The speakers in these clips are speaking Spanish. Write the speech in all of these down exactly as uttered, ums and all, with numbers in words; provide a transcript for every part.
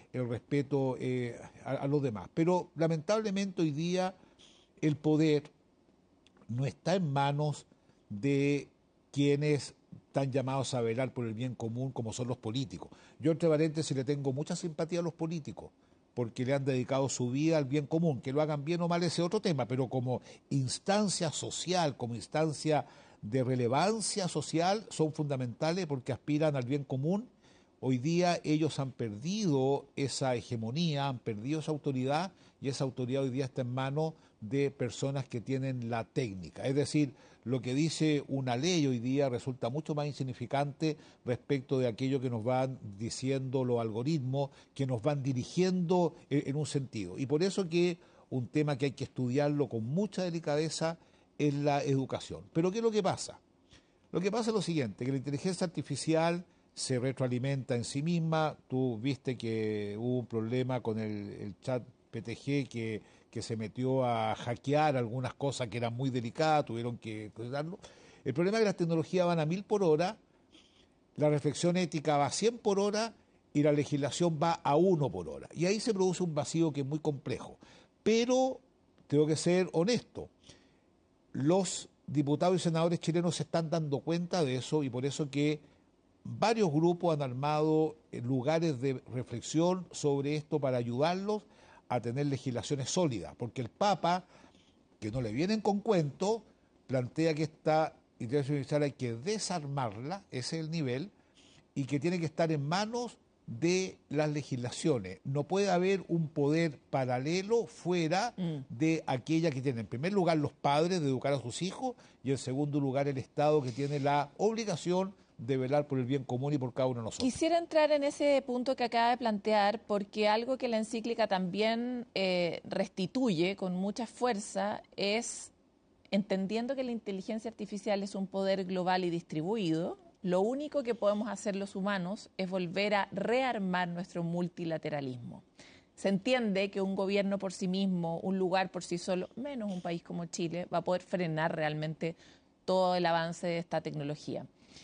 el respeto eh, a, a los demás. Pero lamentablemente hoy día el poder no está en manos de quienes están llamados a velar por el bien común como son los políticos. Yo, entre paréntesis, le tengo mucha simpatía a los políticos porque le han dedicado su vida al bien común. Que lo hagan bien o mal ese otro tema, pero como instancia social, como instancia de relevancia social, son fundamentales porque aspiran al bien común. Hoy día ellos han perdido esa hegemonía, han perdido esa autoridad, y esa autoridad hoy día está en manos de personas que tienen la técnica. Es decir, lo que dice una ley hoy día resulta mucho más insignificante respecto de aquello que nos van diciendo los algoritmos, que nos van dirigiendo en un sentido. Y por eso que un tema que hay que estudiarlo con mucha delicadeza es la educación. Pero ¿qué es lo que pasa? Lo que pasa es lo siguiente, que la inteligencia artificial se retroalimenta en sí misma. Tú viste que hubo un problema con el, el chat P T G que, que se metió a hackear algunas cosas que eran muy delicadas, tuvieron que cuidarlo. El problema es que las tecnologías van a mil por hora, la reflexión ética va a cien por hora y la legislación va a uno por hora. Y ahí se produce un vacío que es muy complejo. Pero tengo que ser honesto, los diputados y senadores chilenos se están dando cuenta de eso, y por eso que varios grupos han armado lugares de reflexión sobre esto para ayudarlos a tener legislaciones sólidas, porque el Papa, que no le vienen con cuento, plantea que esta inteligencia artificial hay que desarmarla, ese es el nivel, y que tiene que estar en manos de las legislaciones. No puede haber un poder paralelo fuera mm. de aquella que tienen, en primer lugar, los padres de educar a sus hijos, y en segundo lugar, el Estado, que tiene la obligación de velar por el bien común y por cada uno de nosotros. Quisiera entrar en ese punto que acaba de plantear, porque algo que la encíclica también eh, restituye con mucha fuerza es, entendiendo que la inteligencia artificial es un poder global y distribuido, lo único que podemos hacer los humanos es volver a rearmar nuestro multilateralismo. Se entiende que un gobierno por sí mismo, un lugar por sí solo, menos un país como Chile, va a poder frenar realmente todo el avance de esta tecnología.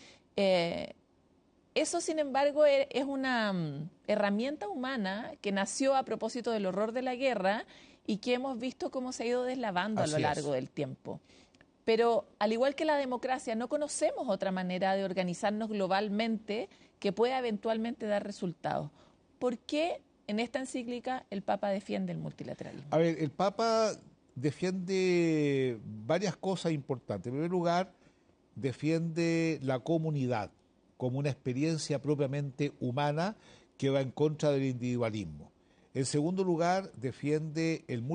Eh, eso, sin embargo, es una um, herramienta humana que nació a propósito del horror de la guerra y que hemos visto cómo se ha ido deslavando Así a lo largo es. del tiempo. Pero, al igual que la democracia, no conocemos otra manera de organizarnos globalmente que pueda eventualmente dar resultados. ¿Por qué en esta encíclica el Papa defiende el multilateralismo? A ver, el Papa defiende varias cosas importantes. En primer lugar, defiende la comunidad como una experiencia propiamente humana que va en contra del individualismo. En segundo lugar, defiende el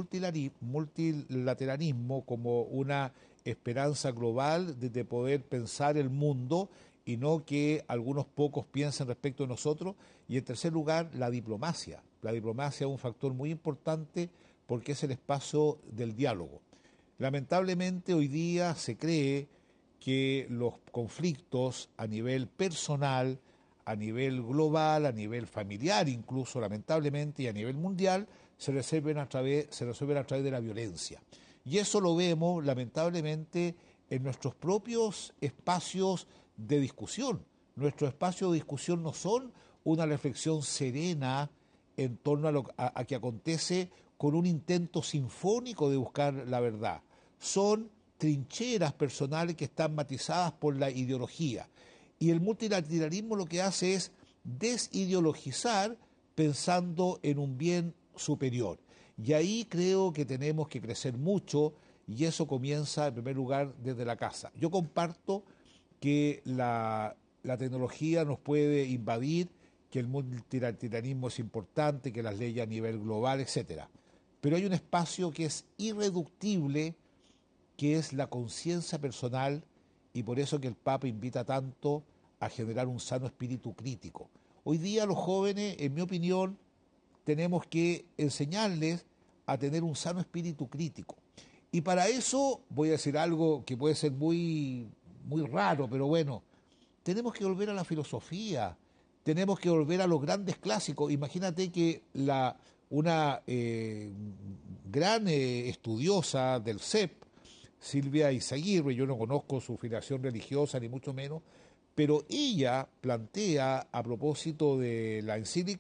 multilateralismo como una esperanza global de poder pensar el mundo y no que algunos pocos piensen respecto de nosotros. Y en tercer lugar, la diplomacia. La diplomacia es un factor muy importante porque es el espacio del diálogo. Lamentablemente hoy día se cree que los conflictos a nivel personal, a nivel global, a nivel familiar incluso, lamentablemente, y a nivel mundial, se resuelven a través, se resuelven a través de la violencia. Y eso lo vemos, lamentablemente, en nuestros propios espacios de discusión. Nuestros espacios de discusión no son una reflexión serena en torno a lo a, a que acontece con un intento sinfónico de buscar la verdad. Son trincheras personales que están matizadas por la ideología. Y el multilateralismo lo que hace es desideologizar pensando en un bien superior. Y ahí creo que tenemos que crecer mucho, y eso comienza en primer lugar desde la casa. Yo comparto que la, la tecnología nos puede invadir, que el multilateralismo es importante, que las leyes a nivel global, etcétera. Pero hay un espacio que es irreductible, que es la conciencia personal, y por eso que el Papa invita tanto a generar un sano espíritu crítico. Hoy día los jóvenes, en mi opinión, tenemos que enseñarles a tener un sano espíritu crítico. Y para eso, voy a decir algo que puede ser muy, muy raro, pero bueno, tenemos que volver a la filosofía, tenemos que volver a los grandes clásicos. Imagínate que la, una eh, gran eh, estudiosa del C E P, Silvia Izaguirre, yo no conozco su filiación religiosa ni mucho menos, pero ella plantea, a propósito de la encíclica,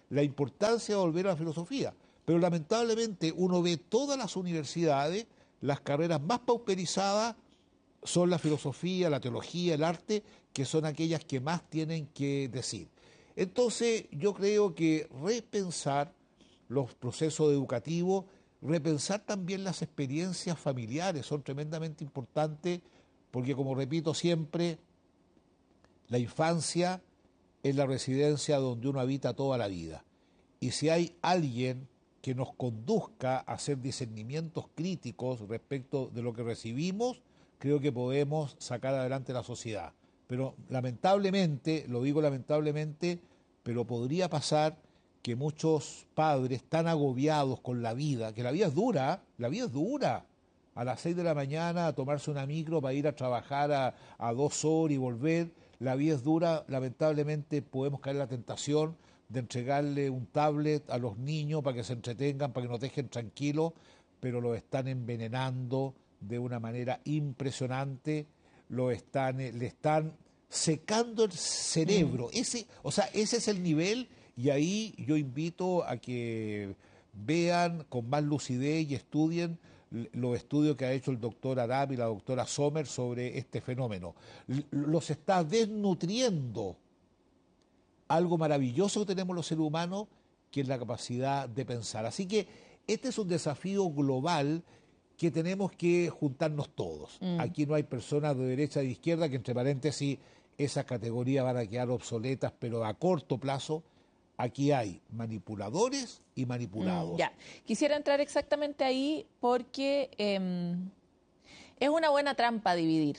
la importancia de volver a la filosofía. Pero lamentablemente uno ve todas las universidades, las carreras más pauperizadas son la filosofía, la teología, el arte, que son aquellas que más tienen que decir. Entonces yo creo que repensar los procesos educativos, repensar también las experiencias familiares son tremendamente importantes, porque como repito siempre, la infancia es la residencia donde uno habita toda la vida. Y si hay alguien que nos conduzca a hacer discernimientos críticos respecto de lo que recibimos, creo que podemos sacar adelante la sociedad. Pero lamentablemente, lo digo lamentablemente, pero podría pasar que muchos padres están agobiados con la vida, que la vida es dura, la vida es dura. A las seis de la mañana a tomarse una micro para ir a trabajar a, a dos horas y volver, la vida es dura, lamentablemente podemos caer en la tentación de entregarle un tablet a los niños para que se entretengan, para que nos dejen tranquilos, pero los están envenenando de una manera impresionante, lo están, le están secando el cerebro. Mm. Ese, o sea, ese es el nivel, y ahí yo invito a que vean con más lucidez y estudien los estudios que ha hecho el doctor Arap y la doctora Sommer sobre este fenómeno. Los está desnutriendo. Algo maravilloso que tenemos los seres humanos, que es la capacidad de pensar. Así que este es un desafío global que tenemos que juntarnos todos. Mm. Aquí no hay personas de derecha y de izquierda, que entre paréntesis esas categorías van a quedar obsoletas, pero a corto plazo. Aquí hay manipuladores y manipulados. Mm, ya, quisiera entrar exactamente ahí porque eh, es una buena trampa dividir.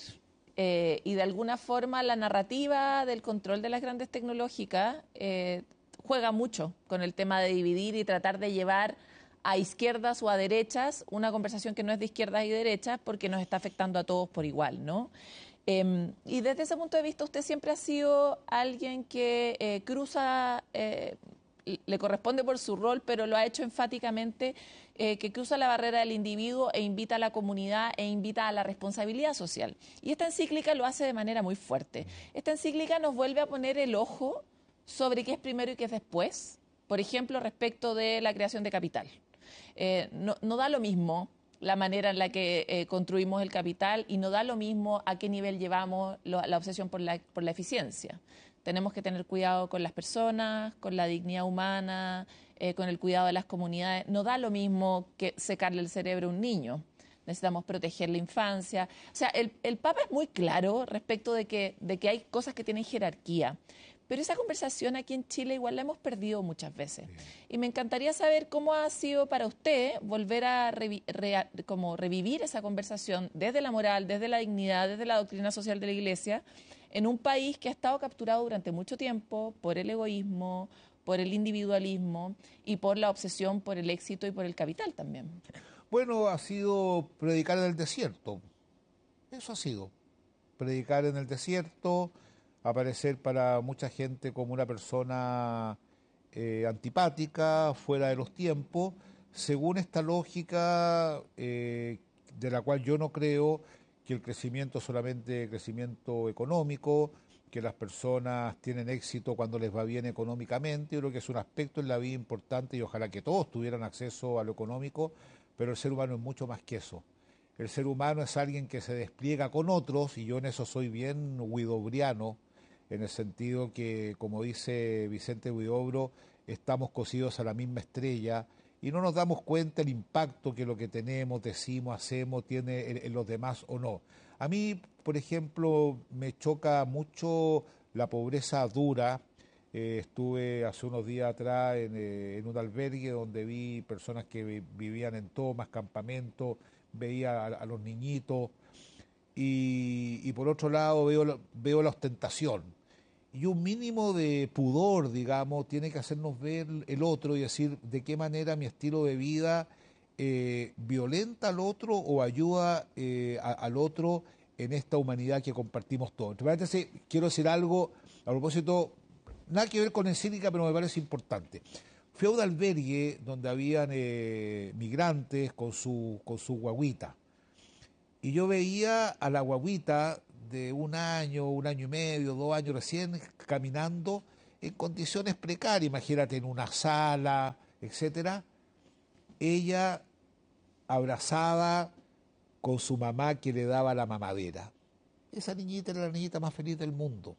Eh, y de alguna forma la narrativa del control de las grandes tecnológicas eh, juega mucho con el tema de dividir y tratar de llevar a izquierdas o a derechas una conversación que no es de izquierdas y derechas, porque nos está afectando a todos por igual, ¿no? Eh, y desde ese punto de vista usted siempre ha sido alguien que eh, cruza, eh, le corresponde por su rol, pero lo ha hecho enfáticamente, eh, que cruza la barrera del individuo e invita a la comunidad e invita a la responsabilidad social. Y esta encíclica lo hace de manera muy fuerte. Esta encíclica nos vuelve a poner el ojo sobre qué es primero y qué es después, por ejemplo, respecto de la creación de capital. Eh, no, no da lo mismo la manera en la que eh, construimos el capital, y no da lo mismo a qué nivel llevamos lo, la obsesión por la, por la eficiencia. Tenemos que tener cuidado con las personas, con la dignidad humana, eh, con el cuidado de las comunidades. No da lo mismo que secarle el cerebro a un niño. Necesitamos proteger la infancia. O sea, el, el Papa es muy claro respecto de que, de que hay cosas que tienen jerarquía. Pero esa conversación aquí en Chile igual la hemos perdido muchas veces. Y me encantaría saber cómo ha sido para usted volver a revi re como revivir esa conversación desde la moral, desde la dignidad, desde la doctrina social de la Iglesia, en un país que ha estado capturado durante mucho tiempo por el egoísmo, por el individualismo y por la obsesión por el éxito y por el capital también. Bueno, ha sido predicar en el desierto. Eso ha sido. Predicar en el desierto, aparecer para mucha gente como una persona eh, antipática, fuera de los tiempos, según esta lógica eh, de la cual yo no creo que el crecimiento es solamente crecimiento económico, que las personas tienen éxito cuando les va bien económicamente. Yo creo que es un aspecto en la vida importante, y ojalá que todos tuvieran acceso a lo económico, pero el ser humano es mucho más que eso. El ser humano es alguien que se despliega con otros, y yo en eso soy bien huidobriano, en el sentido que, como dice Vicente Huidobro, estamos cosidos a la misma estrella y no nos damos cuenta el impacto que lo que tenemos, decimos, hacemos, tiene en, en los demás o no. A mí, por ejemplo, me choca mucho la pobreza dura. Eh, estuve hace unos días atrás en, eh, en un albergue donde vi personas que vi, vivían en tomas, campamentos, veía a, a los niñitos, y, y por otro lado veo, veo la ostentación. Y un mínimo de pudor, digamos, tiene que hacernos ver el otro y decir de qué manera mi estilo de vida eh, violenta al otro o ayuda eh, a, al otro en esta humanidad que compartimos todos. Entonces, quiero decir algo a propósito, nada que ver con encíclica, pero me parece importante. Fui a un albergue donde habían eh, migrantes con su, con su guaguita. Y yo veía a la guaguita de un año, un año y medio, dos años recién caminando, en condiciones precarias, imagínate en una sala, etcétera, ella abrazaba con su mamá que le daba la mamadera. Esa niñita era la niñita más feliz del mundo.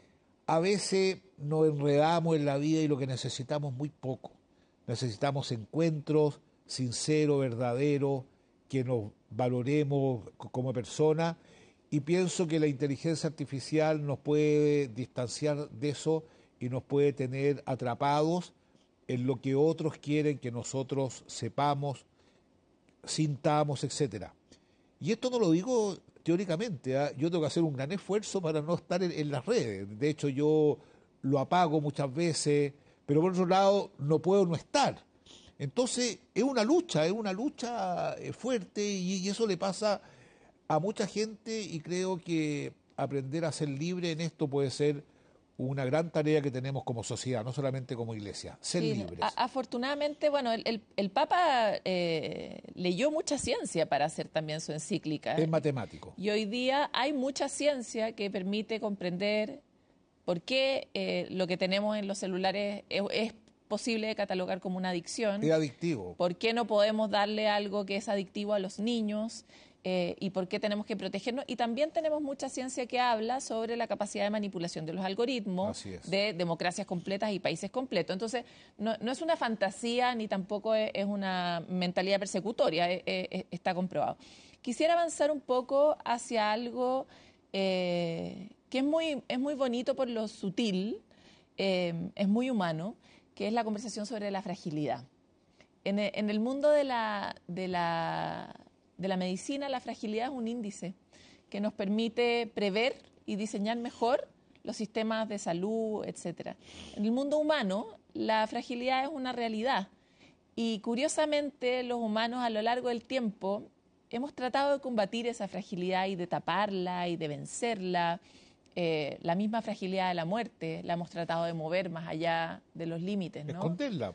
A veces nos enredamos en la vida y lo que necesitamos muy poco. Necesitamos encuentros sinceros, verdaderos, que nos valoremos como personas, y pienso que la inteligencia artificial nos puede distanciar de eso y nos puede tener atrapados en lo que otros quieren que nosotros sepamos, sintamos, etcétera. Y esto no lo digo teóricamente, ¿eh? Yo tengo que hacer un gran esfuerzo para no estar en, en las redes. De hecho, yo lo apago muchas veces, pero por otro lado no puedo no estar. Entonces es una lucha, es una lucha fuerte, y, y eso le pasa a mucha gente, y creo que aprender a ser libre en esto puede ser una gran tarea que tenemos como sociedad, no solamente como iglesia, ser Sí, libres. a- afortunadamente, bueno, el, el- el Papa eh, leyó mucha ciencia para hacer también su encíclica. Es matemático. Y hoy día hay mucha ciencia que permite comprender por qué eh, lo que tenemos en los celulares es, es posible de catalogar como una adicción. Es adictivo. ¿Por qué no podemos darle algo que es adictivo a los niños? Eh, y por qué tenemos que protegernos. Y también tenemos mucha ciencia que habla sobre la capacidad de manipulación de los algoritmos, Así es. de democracias completas y países completos. Entonces, no, no es una fantasía ni tampoco es, es una mentalidad persecutoria, eh, eh, está comprobado. Quisiera avanzar un poco hacia algo eh, que es muy, es muy bonito por lo sutil, eh, es muy humano, que es la conversación sobre la fragilidad. En el, en el mundo de la, de, la, de la medicina, la fragilidad es un índice que nos permite prever y diseñar mejor los sistemas de salud, etcétera. En el mundo humano, la fragilidad es una realidad. Y curiosamente, los humanos a lo largo del tiempo hemos tratado de combatir esa fragilidad y de taparla y de vencerla. Eh, la misma fragilidad de la muerte la hemos tratado de mover más allá de los límites, ¿no? Esconderla.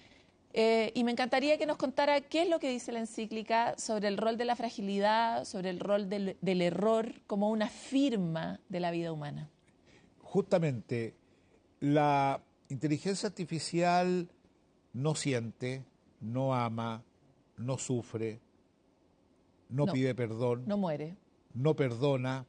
Eh, y me encantaría que nos contara qué es lo que dice la encíclica sobre el rol de la fragilidad, sobre el rol del, del error como una firma de la vida humana. Justamente, la inteligencia artificial no siente, no ama, no sufre, no, No, pide perdón, No muere. no perdona,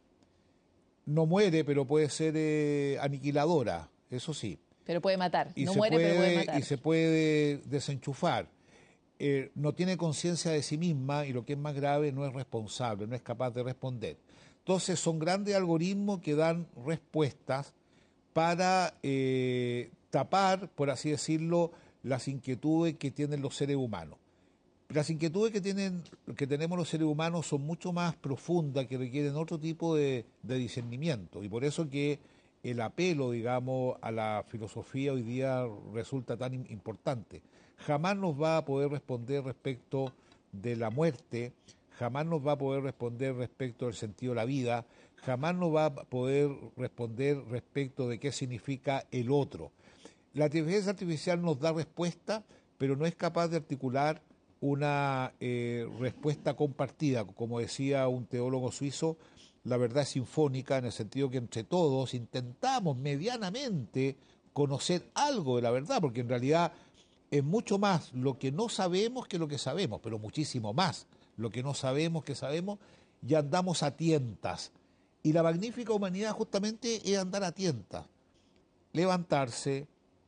no muere, pero puede ser eh, aniquiladora, eso sí. Pero puede matar. Y No se muere, puede, pero puede matar. Y se puede desenchufar. Eh, no tiene conciencia de sí misma, y lo que es más grave, no es responsable, no es capaz de responder. Entonces son grandes algoritmos que dan respuestas para eh, tapar, por así decirlo, las inquietudes que tienen los seres humanos. Las inquietudes que, tienen, que tenemos los seres humanos son mucho más profundas, que requieren otro tipo de, de discernimiento, y por eso que el apelo, digamos, a la filosofía hoy día resulta tan importante. Jamás nos va a poder responder respecto de la muerte, jamás nos va a poder responder respecto del sentido de la vida, jamás nos va a poder responder respecto de qué significa el otro. La inteligencia artificial nos da respuesta, pero no es capaz de articular una eh, respuesta compartida. Como decía un teólogo suizo, la verdad es sinfónica, en el sentido que entre todos intentamos medianamente conocer algo de la verdad, porque en realidad es mucho más lo que no sabemos que lo que sabemos, pero muchísimo más lo que no sabemos que sabemos, y andamos a tientas. Y la magnífica humanidad justamente es andar a tientas, levantarse,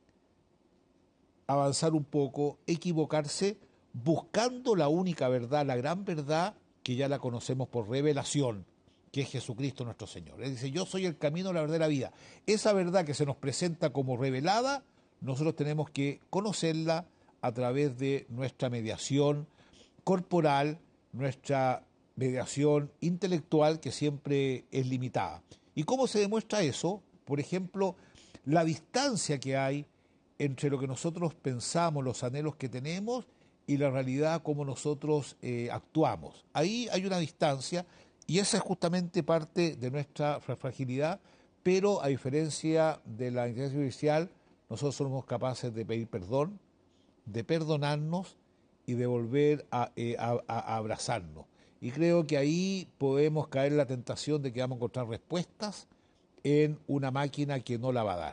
avanzar un poco, equivocarse, buscando la única verdad, la gran verdad, que ya la conocemos por revelación, que es Jesucristo nuestro Señor. Él dice, yo soy el camino, la verdad y la vida. Esa verdad que se nos presenta como revelada, nosotros tenemos que conocerla a través de nuestra mediación corporal, nuestra mediación intelectual, que siempre es limitada. ¿Y cómo se demuestra eso? Por ejemplo, la distancia que hay entre lo que nosotros pensamos, los anhelos que tenemos, y la realidad como nosotros eh, actuamos. Ahí hay una distancia, y esa es justamente parte de nuestra fragilidad, pero a diferencia de la inteligencia artificial, nosotros somos capaces de pedir perdón, de perdonarnos y de volver a, eh, a, a abrazarnos. Y creo que ahí podemos caer en la tentación de que vamos a encontrar respuestas en una máquina que no la va a dar.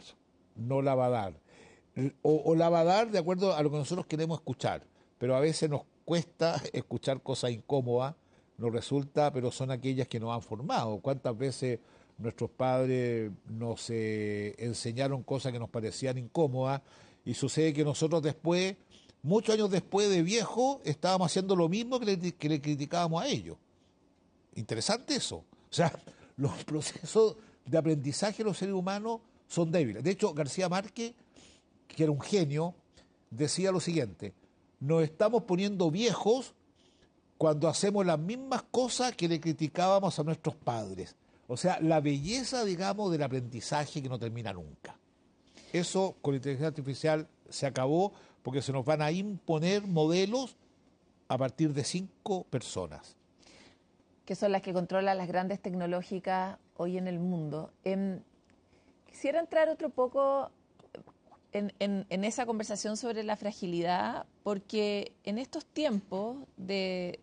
no la va a dar. O, o la va a dar de acuerdo a lo que nosotros queremos escuchar, pero a veces nos cuesta escuchar cosas incómodas, nos resulta, pero son aquellas que nos han formado. ¿Cuántas veces nuestros padres nos eh, enseñaron cosas que nos parecían incómodas y sucede que nosotros después, muchos años después de viejo, estábamos haciendo lo mismo que le, que le criticábamos a ellos? Interesante eso. O sea, los procesos de aprendizaje de los seres humanos son débiles. De hecho, García Márquez, que era un genio, decía lo siguiente: nos estamos poniendo viejos cuando hacemos las mismas cosas que le criticábamos a nuestros padres. O sea, la belleza, digamos, del aprendizaje que no termina nunca. Eso con la inteligencia artificial se acabó porque se nos van a imponer modelos a partir de cinco personas. Que son las que controlan las grandes tecnológicas hoy en el mundo. Eh, quisiera entrar otro poco en, en, en esa conversación sobre la fragilidad, porque en estos tiempos de,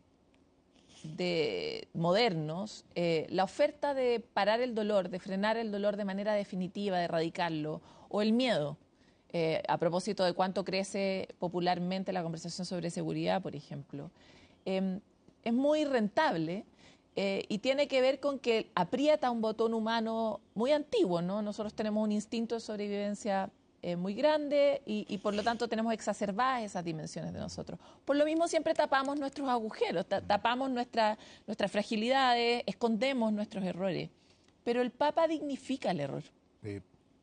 de modernos, eh, la oferta de parar el dolor, de frenar el dolor de manera definitiva, de erradicarlo, o el miedo, eh, a propósito de cuánto crece popularmente la conversación sobre seguridad, por ejemplo, eh, es muy rentable. Eh, y tiene que ver con que aprieta un botón humano muy antiguo, ¿no? Nosotros tenemos un instinto de sobrevivencia eh, muy grande y, y por lo tanto tenemos exacerbadas esas dimensiones de nosotros. Por lo mismo siempre tapamos nuestros agujeros, ta tapamos nuestra, nuestras fragilidades, escondemos nuestros errores. Pero el Papa dignifica el error. Sí.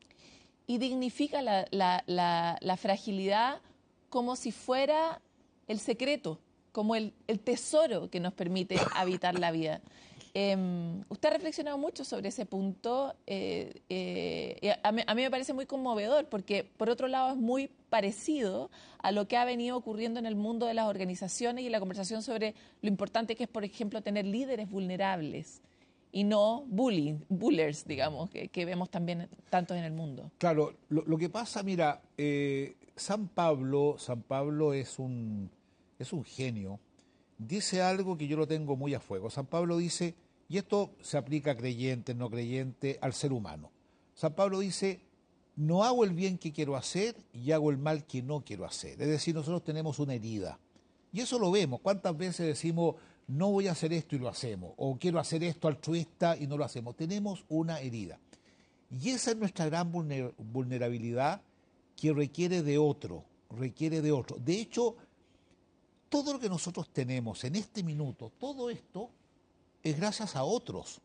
Y dignifica la, la, la, la fragilidad como si fuera el secreto, como el, el tesoro que nos permite habitar la vida. Eh, usted ha reflexionado mucho sobre ese punto. Eh, eh, a, mí, a mí me parece muy conmovedor porque, por otro lado, es muy parecido a lo que ha venido ocurriendo en el mundo de las organizaciones y la conversación sobre lo importante que es, por ejemplo, tener líderes vulnerables y no bullying, bullers, digamos, que, que vemos también tantos en el mundo. Claro, lo, lo que pasa, mira, eh, San Pablo, San Pablo es un... es un genio, dice algo que yo lo tengo muy a fuego. San Pablo dice, y esto se aplica a creyentes, no creyentes, al ser humano. San Pablo dice, no hago el bien que quiero hacer y hago el mal que no quiero hacer. Es decir, nosotros tenemos una herida. Y eso lo vemos. ¿Cuántas veces decimos, no voy a hacer esto y lo hacemos? O quiero hacer esto altruista y no lo hacemos. Tenemos una herida. Y esa es nuestra gran vulnerabilidad que requiere de otro, requiere de otro. De hecho, todo lo que nosotros tenemos en este minuto, todo esto es gracias a otros.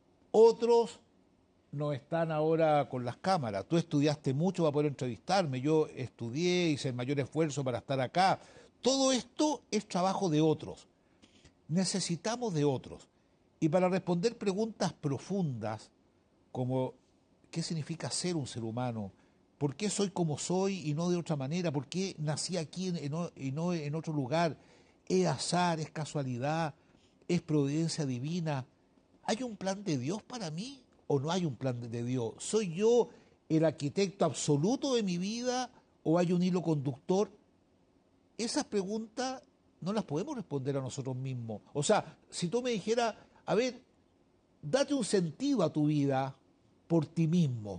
Otros no están ahora con las cámaras. Tú estudiaste mucho para poder entrevistarme, yo estudié, hice el mayor esfuerzo para estar acá. Todo esto es trabajo de otros. Necesitamos de otros. Y para responder preguntas profundas, como ¿qué significa ser un ser humano? ¿Por qué soy como soy y no de otra manera? ¿Por qué nací aquí y no en otro lugar? ¿Es azar? ¿Es casualidad? ¿Es providencia divina? ¿Hay un plan de Dios para mí o no hay un plan de Dios? ¿Soy yo el arquitecto absoluto de mi vida o hay un hilo conductor? Esas preguntas no las podemos responder a nosotros mismos. O sea, si tú me dijeras, a ver, date un sentido a tu vida por ti mismo.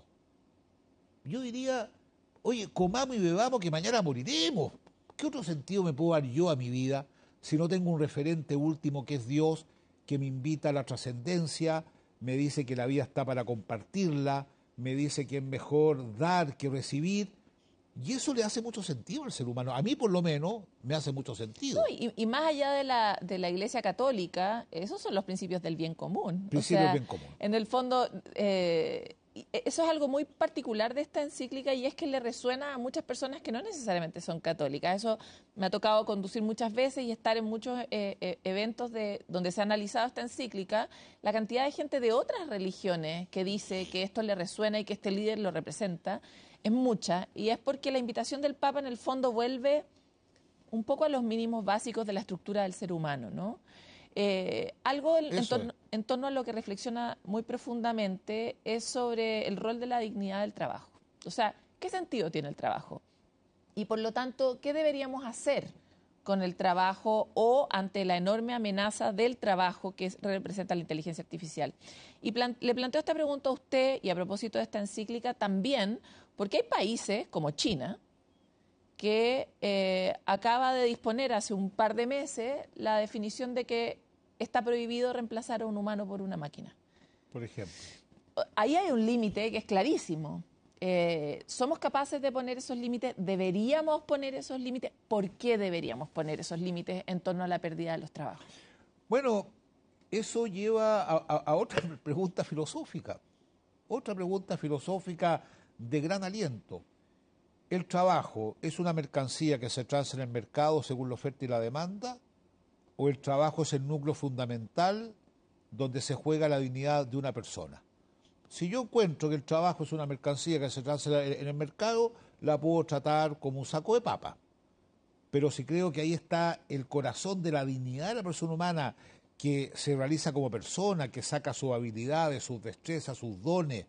Yo diría, oye, comamos y bebamos que mañana moriremos. ¿Qué otro sentido me puedo dar yo a mi vida si no tengo un referente último que es Dios, que me invita a la trascendencia, me dice que la vida está para compartirla, me dice que es mejor dar que recibir? Y eso le hace mucho sentido al ser humano. A mí, por lo menos, me hace mucho sentido. No, y, y más allá de la, de la Iglesia Católica, esos son los principios del bien común. Principios o sea, del bien común. En el fondo, eh, eso es algo muy particular de esta encíclica y es que le resuena a muchas personas que no necesariamente son católicas. Eso me ha tocado conducir muchas veces y estar en muchos eh, eh, eventos de, donde se ha analizado esta encíclica, la cantidad de gente de otras religiones que dice que esto le resuena y que este líder lo representa es mucha, y es porque la invitación del Papa en el fondo vuelve un poco a los mínimos básicos de la estructura del ser humano, ¿no? Eh, algo en torno, en torno a lo que reflexiona muy profundamente es sobre el rol de la dignidad del trabajo. O sea, ¿qué sentido tiene el trabajo? Y por lo tanto, ¿qué deberíamos hacer con el trabajo o ante la enorme amenaza del trabajo que representa la inteligencia artificial. Y plan, le planteo esta pregunta a usted, y a propósito de esta encíclica también, porque hay países como China, que eh, acaba de disponer hace un par de meses la definición de que está prohibido reemplazar a un humano por una máquina. Por ejemplo. Ahí hay un límite que es clarísimo. Eh, ¿Somos capaces de poner esos límites? ¿Deberíamos poner esos límites? ¿Por qué deberíamos poner esos límites en torno a la pérdida de los trabajos? Bueno, eso lleva a, a, a otra pregunta filosófica, otra pregunta filosófica de gran aliento. ¿El trabajo es una mercancía que se transa en el mercado según la oferta y la demanda? ¿O el trabajo es el núcleo fundamental donde se juega la dignidad de una persona? Si yo encuentro que el trabajo es una mercancía que se transa en el mercado, la puedo tratar como un saco de papa. Pero si creo que ahí está el corazón de la dignidad de la persona humana, que se realiza como persona, que saca sus habilidades, sus destrezas, sus dones,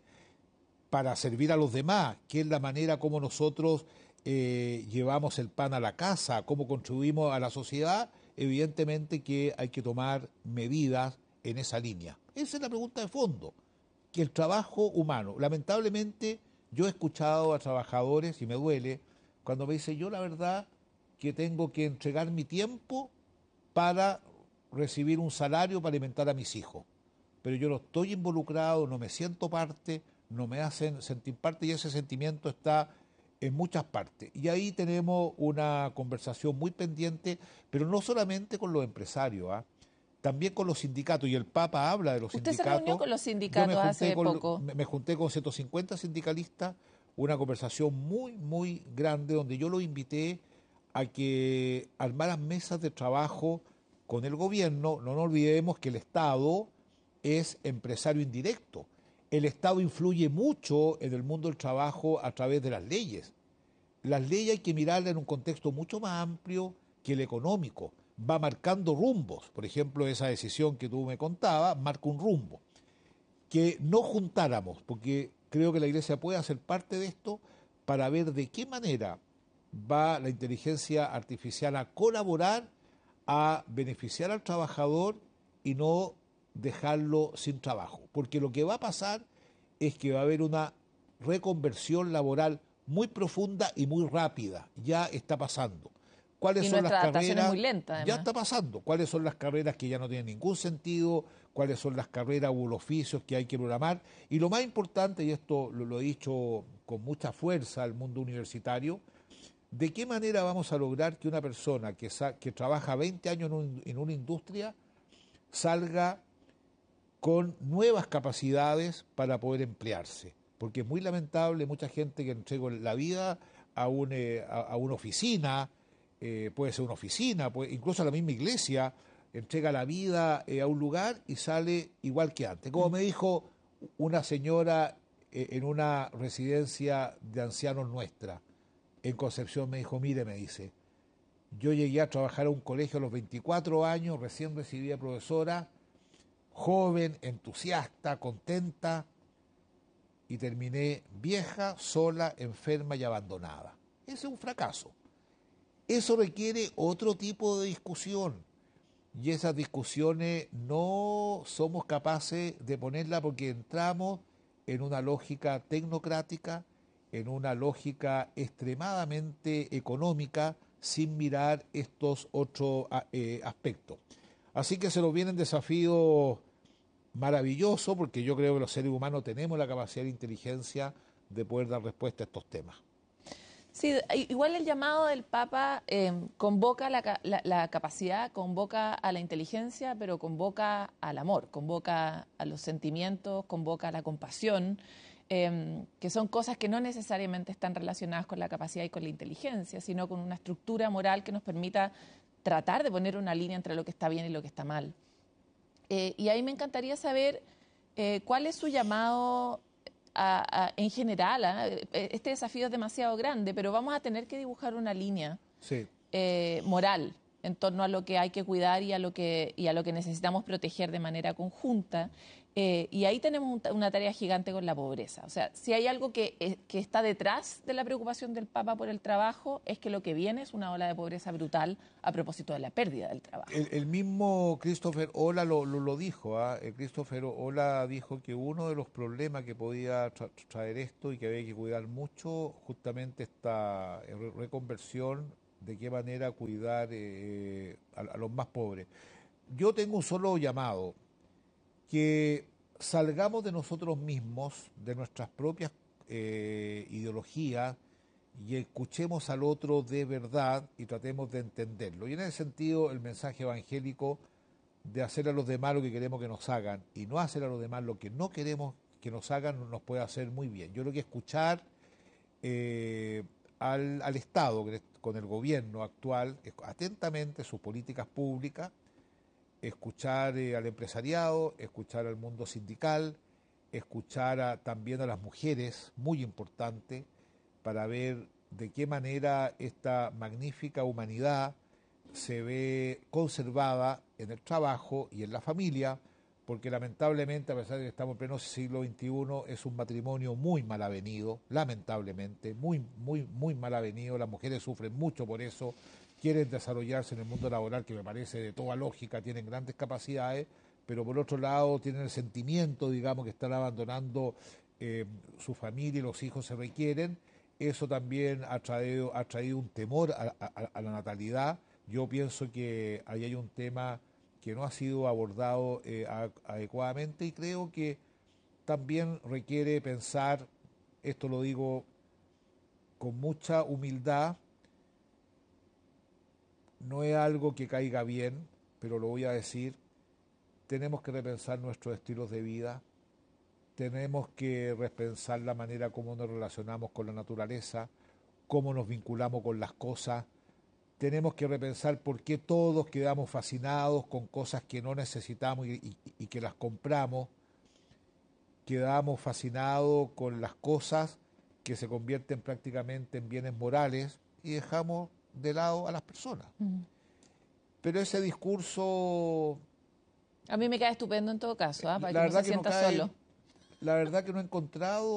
para servir a los demás, que es la manera como nosotros eh, llevamos el pan a la casa, cómo contribuimos a la sociedad, evidentemente que hay que tomar medidas en esa línea. Esa es la pregunta de fondo, que el trabajo humano, lamentablemente yo he escuchado a trabajadores, y me duele, cuando me dicen yo la verdad que tengo que entregar mi tiempo para recibir un salario para alimentar a mis hijos, pero yo no estoy involucrado, no me siento parte, no me hacen sentir parte, y ese sentimiento está en muchas partes. Y ahí tenemos una conversación muy pendiente, pero no solamente con los empresarios, ¿eh? También con los sindicatos, y el Papa habla de los ¿Usted sindicatos. se reunió con los Yo me sindicatos junté hace con, poco? me, me junté con ciento cincuenta sindicalistas, una conversación muy, muy grande, donde yo los invité a que armaran mesas de trabajo con el gobierno. No nos olvidemos que el Estado es empresario indirecto. El Estado influye mucho en el mundo del trabajo a través de las leyes. Las leyes hay que mirarlas en un contexto mucho más amplio que el económico. Va marcando rumbos. Por ejemplo, esa decisión que tú me contabas marca un rumbo. Que no juntáramos, porque creo que la Iglesia puede hacer parte de esto, para ver de qué manera va la inteligencia artificial a colaborar, a beneficiar al trabajador y no dejarlo sin trabajo. Porque lo que va a pasar es que va a haber una reconversión laboral muy profunda y muy rápida. Ya está pasando. ¿Cuáles Y son las nuestra adaptación carreras? es muy lenta, Ya además. está pasando. ¿Cuáles son las carreras que ya no tienen ningún sentido? ¿Cuáles son las carreras u los oficios que hay que programar? Y lo más importante, y esto lo, lo he dicho con mucha fuerza al mundo universitario, ¿de qué manera vamos a lograr que una persona que, que trabaja veinte años en, un, en una industria salga con nuevas capacidades para poder emplearse? Porque es muy lamentable mucha gente que entrega la vida a, un, eh, a, a una oficina, eh, puede ser una oficina, puede, incluso a la misma iglesia, entrega la vida eh, a un lugar y sale igual que antes. Como me dijo una señora eh, en una residencia de ancianos nuestra, en Concepción, me dijo, mire, me dice, yo llegué a trabajar a un colegio a los veinticuatro años, recién recibí a profesora, joven, entusiasta, contenta, y terminé vieja, sola, enferma y abandonada. Ese es un fracaso. Eso requiere otro tipo de discusión, y esas discusiones no somos capaces de ponerla porque entramos en una lógica tecnocrática, en una lógica extremadamente económica, sin mirar estos otros eh, aspectos. Así que se nos vienen desafíos maravillosos, porque yo creo que los seres humanos tenemos la capacidad de inteligencia de poder dar respuesta a estos temas. Sí, igual el llamado del Papa eh, convoca la, la, la capacidad, convoca a la inteligencia, pero convoca al amor, convoca a los sentimientos, convoca a la compasión, eh, que son cosas que no necesariamente están relacionadas con la capacidad y con la inteligencia, sino con una estructura moral que nos permita tratar de poner una línea entre lo que está bien y lo que está mal. Eh, y ahí me encantaría saber eh, cuál es su llamado A, a, en general. ¿eh? Este desafío es demasiado grande, pero vamos a tener que dibujar una línea sí. eh, moral en torno a lo que hay que cuidar y a lo que, y a lo que necesitamos proteger de manera conjunta. Eh, y ahí tenemos un, una tarea gigante con la pobreza. O sea, si hay algo que, eh, que está detrás de la preocupación del Papa por el trabajo, es que lo que viene es una ola de pobreza brutal a propósito de la pérdida del trabajo. El, el mismo Christopher Ola lo, lo, lo dijo. ¿eh? Christopher Ola dijo que uno de los problemas que podía tra traer esto y que había que cuidar mucho, justamente esta re reconversión, de qué manera cuidar eh, a, a los más pobres. Yo tengo un solo llamado, que salgamos de nosotros mismos, de nuestras propias eh, ideologías, y escuchemos al otro de verdad y tratemos de entenderlo. Y en ese sentido, el mensaje evangélico de hacer a los demás lo que queremos que nos hagan y no hacer a los demás lo que no queremos que nos hagan nos puede hacer muy bien. Yo creo que escuchar eh, al, al Estado, con el gobierno actual, atentamente sus políticas públicas, escuchar eh, al empresariado, escuchar al mundo sindical, escuchar a, también a las mujeres, muy importante, para ver de qué manera esta magnífica humanidad se ve conservada en el trabajo y en la familia, porque lamentablemente, a pesar de que estamos en pleno siglo veintiuno, es un matrimonio muy mal avenido, lamentablemente, muy, muy, muy mal avenido. Las mujeres sufren mucho por eso, quieren desarrollarse en el mundo laboral, que me parece de toda lógica, tienen grandes capacidades, pero por otro lado tienen el sentimiento, digamos, que están abandonando eh, su familia y los hijos se requieren. Eso también ha traído, ha traído un temor a, a, a la natalidad. Yo pienso que ahí hay un tema que no ha sido abordado eh, adecuadamente y creo que también requiere pensar, esto lo digo con mucha humildad, no es algo que caiga bien, pero lo voy a decir, tenemos que repensar nuestros estilos de vida, tenemos que repensar la manera como nos relacionamos con la naturaleza, cómo nos vinculamos con las cosas. Tenemos que repensar por qué todos quedamos fascinados con cosas que no necesitamos y, y, y que las compramos. Quedamos fascinados con las cosas que se convierten prácticamente en bienes morales y dejamos de lado a las personas. Mm. Pero ese discurso... A mí me cae estupendo en todo caso, ¿eh? Para la que no se sienta no cae, solo. La verdad que no he encontrado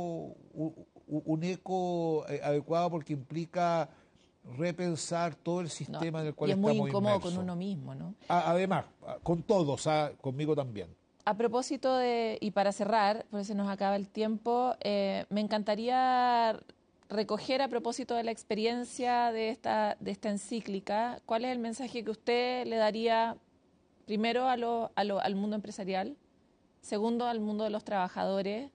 un, un eco adecuado porque implica repensar todo el sistema no, en el cual y es estamos muy incómodo inmersos. con uno mismo, ¿no? Además, con todos, ¿ah? Conmigo también. A propósito de, y para cerrar, porque se nos acaba el tiempo, eh, me encantaría recoger a propósito de la experiencia de esta, de esta encíclica, ¿cuál es el mensaje que usted le daría primero a lo, a lo, al mundo empresarial, segundo al mundo de los trabajadores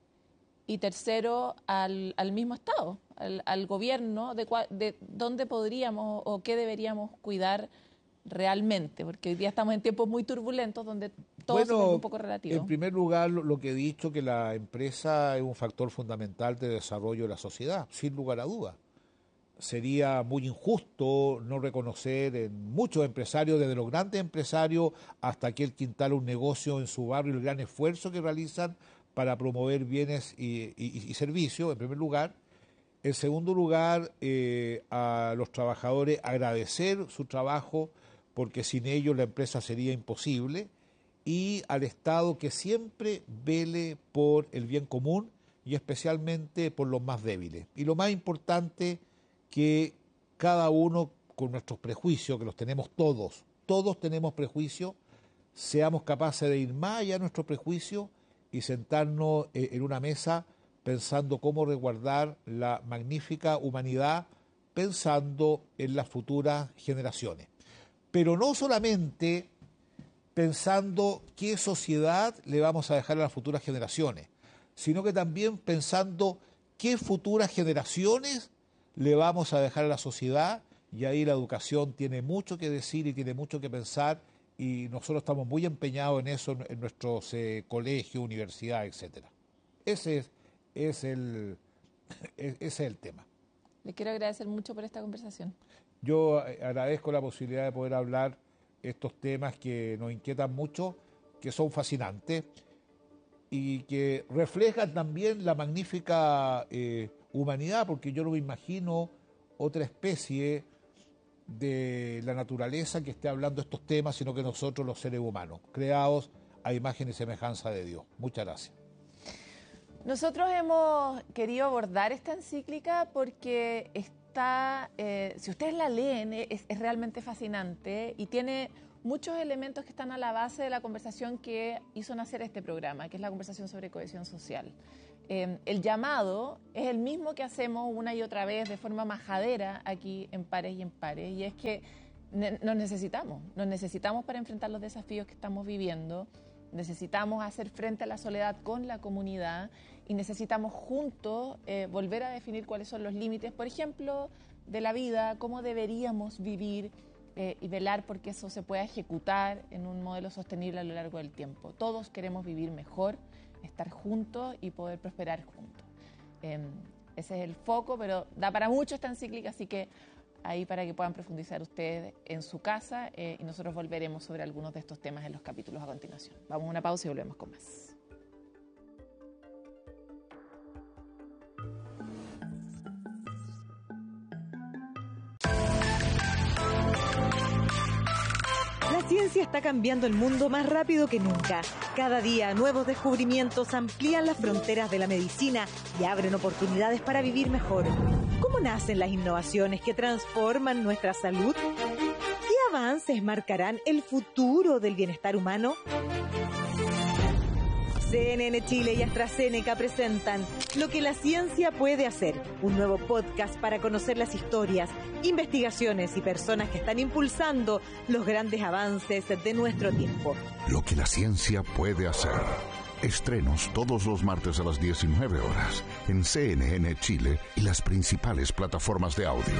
y tercero al, al mismo Estado, al, al gobierno, de, cua, de dónde podríamos o qué deberíamos cuidar realmente? Porque hoy día estamos en tiempos muy turbulentos donde todo bueno, se vuelve un poco relativo. En primer lugar, lo, lo que he dicho, que la empresa es un factor fundamental de desarrollo de la sociedad, sin lugar a dudas. Sería muy injusto no reconocer en muchos empresarios, desde los grandes empresarios hasta aquel que instala un negocio en su barrio, el gran esfuerzo que realizan para promover bienes y, y, y servicios, en primer lugar. En segundo lugar, eh, a los trabajadores agradecer su trabajo, porque sin ellos la empresa sería imposible, y al Estado que siempre vele por el bien común y especialmente por los más débiles. Y lo más importante, que cada uno con nuestros prejuicios, que los tenemos todos, todos tenemos prejuicios, seamos capaces de ir más allá de nuestros prejuicios y sentarnos en una mesa pensando cómo resguardar la magnífica humanidad, pensando en las futuras generaciones. Pero no solamente pensando qué sociedad le vamos a dejar a las futuras generaciones, sino que también pensando qué futuras generaciones le vamos a dejar a la sociedad, y ahí la educación tiene mucho que decir y tiene mucho que pensar, y nosotros estamos muy empeñados en eso en nuestros eh, colegios, universidades, etcétera. Ese es, es, el, ese es el tema. Le quiero agradecer mucho por esta conversación. Yo agradezco la posibilidad de poder hablar estos temas que nos inquietan mucho, que son fascinantes y que reflejan también la magnífica eh, humanidad, porque yo no me imagino otra especie de la naturaleza que esté hablando estos temas, sino que nosotros los seres humanos, creados a imagen y semejanza de Dios. Muchas gracias. Nosotros hemos querido abordar esta encíclica porque está, eh, si ustedes la leen, es, es realmente fascinante y tiene muchos elementos que están a la base de la conversación que hizo nacer este programa, que es la conversación sobre cohesión social. Eh, el llamado es el mismo que hacemos una y otra vez de forma majadera aquí en Pares y en Pares, y es que ne- nos necesitamos, nos necesitamos para enfrentar los desafíos que estamos viviendo, necesitamos hacer frente a la soledad con la comunidad y necesitamos juntos eh, volver a definir cuáles son los límites, por ejemplo, de la vida, cómo deberíamos vivir eh, y velar porque eso se pueda ejecutar en un modelo sostenible a lo largo del tiempo. Todos queremos vivir mejor, estar juntos y poder prosperar juntos. Eh, ese es el foco, pero da para mucho esta encíclica, así que ahí para que puedan profundizar ustedes en su casa eh, y nosotros volveremos sobre algunos de estos temas en los capítulos a continuación. Vamos a una pausa y volvemos con más. La ciencia está cambiando el mundo más rápido que nunca. Cada día, nuevos descubrimientos amplían las fronteras de la medicina y abren oportunidades para vivir mejor. ¿Cómo nacen las innovaciones que transforman nuestra salud? ¿Qué avances marcarán el futuro del bienestar humano? C N N Chile y AstraZeneca presentan Lo que la ciencia puede hacer, un nuevo podcast para conocer las historias, investigaciones y personas que están impulsando los grandes avances de nuestro tiempo. Lo que la ciencia puede hacer. Estrenos todos los martes a las diecinueve horas en C N N Chile y las principales plataformas de audio.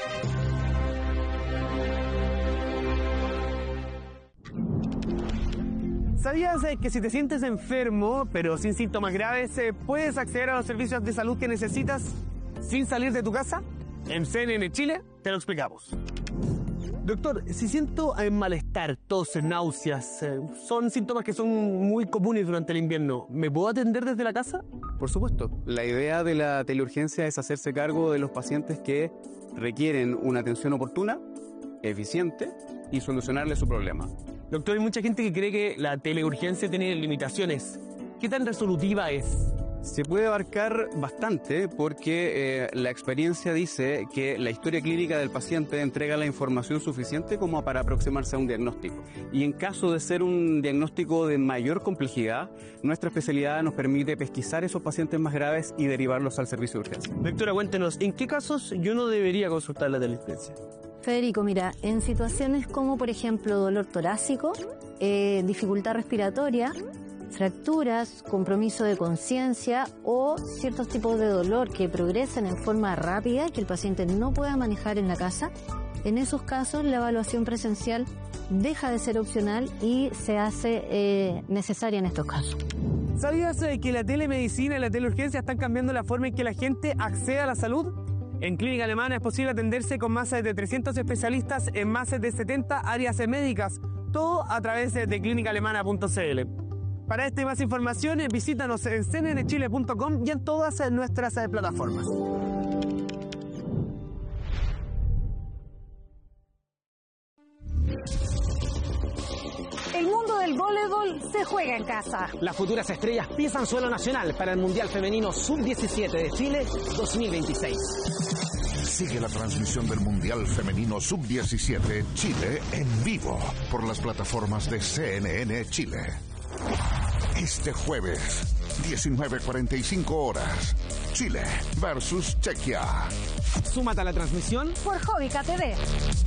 ¿Sabías eh, que si te sientes enfermo, pero sin síntomas graves, eh, puedes acceder a los servicios de salud que necesitas sin salir de tu casa? En C N N Chile te lo explicamos. Doctor, si siento eh, malestar, tos, náuseas, eh, son síntomas que son muy comunes durante el invierno, ¿me puedo atender desde la casa? Por supuesto. La idea de la teleurgencia es hacerse cargo de los pacientes que requieren una atención oportuna, eficiente y solucionarle su problema. Doctor, hay mucha gente que cree que la teleurgencia tiene limitaciones. ¿Qué tan resolutiva es? Se puede abarcar bastante porque eh, la experiencia dice que la historia clínica del paciente entrega la información suficiente como para aproximarse a un diagnóstico. Y en caso de ser un diagnóstico de mayor complejidad, nuestra especialidad nos permite pesquisar esos pacientes más graves y derivarlos al servicio de urgencia. Doctora, cuéntenos, ¿en qué casos yo no debería consultar la teleurgencia? Federico, mira, en situaciones como por ejemplo dolor torácico, eh, dificultad respiratoria, fracturas, compromiso de conciencia o ciertos tipos de dolor que progresan en forma rápida y que el paciente no pueda manejar en la casa, en esos casos la evaluación presencial deja de ser opcional y se hace eh, necesaria en estos casos. ¿Sabías eh, que la telemedicina y la teleurgencia están cambiando la forma en que la gente accede a la salud? En Clínica Alemana es posible atenderse con más de trescientos especialistas en más de setenta áreas médicas, todo a través de clínica alemana punto c l. Para esta y más información, visítanos en c n n chile punto com y en todas nuestras plataformas. El mundo del voleibol se juega en casa. Las futuras estrellas pisan suelo nacional para el Mundial Femenino sub diecisiete de Chile dos mil veintiséis. Sigue la transmisión del Mundial Femenino sub diecisiete Chile en vivo por las plataformas de C N N Chile. Este jueves, diecinueve cuarenta y cinco horas, Chile versus Chequia. Súmate a la transmisión por Jovica T V.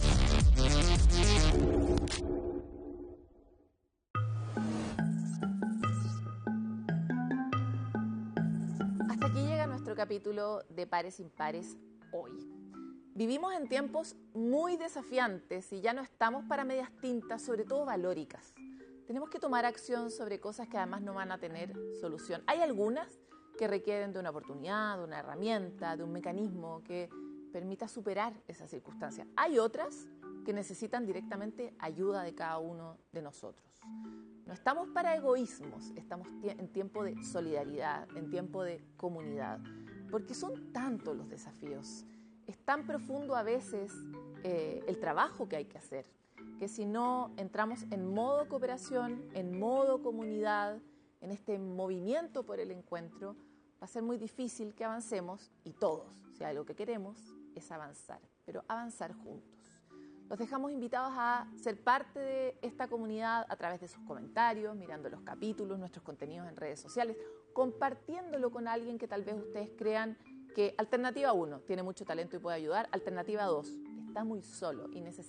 Hasta aquí llega nuestro capítulo de Pares Impares hoy. Vivimos en tiempos muy desafiantes y ya no estamos para medias tintas, sobre todo valóricas. Tenemos que tomar acción sobre cosas que además no van a tener solución. Hay algunas que requieren de una oportunidad, de una herramienta, de un mecanismo que permita superar esas circunstancias. Hay otras que necesitan directamente ayuda de cada uno de nosotros. No estamos para egoísmos, estamos en tiempo de solidaridad, en tiempo de comunidad, porque son tantos los desafíos. Es tan profundo a veces eh, el trabajo que hay que hacer, que si no entramos en modo cooperación, en modo comunidad, en este movimiento por el encuentro, va a ser muy difícil que avancemos, y todos, si algo que queremos es avanzar, pero avanzar juntos. Los dejamos invitados a ser parte de esta comunidad a través de sus comentarios, mirando los capítulos, nuestros contenidos en redes sociales, compartiéndolo con alguien que tal vez ustedes crean que Alternativa uno tiene mucho talento y puede ayudar, Alternativa dos está muy solo y necesita